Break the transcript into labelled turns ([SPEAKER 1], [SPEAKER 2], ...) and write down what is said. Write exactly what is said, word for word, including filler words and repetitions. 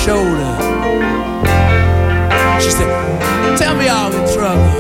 [SPEAKER 1] shoulder. She said, tell me all your trouble.